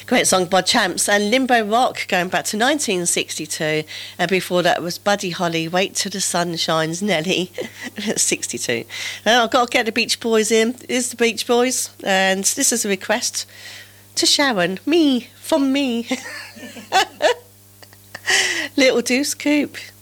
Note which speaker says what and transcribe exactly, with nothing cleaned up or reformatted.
Speaker 1: Great song by Champs. And Limbo Rock, going back to nineteen sixty-two. And before that was Buddy Holly, Wait Till the Sun Shines, Nelly, sixty-two. Now I've got to get the Beach Boys in. Here's the Beach Boys. And this is a request to Sharon. Me, from me. Little Deuce Coupe.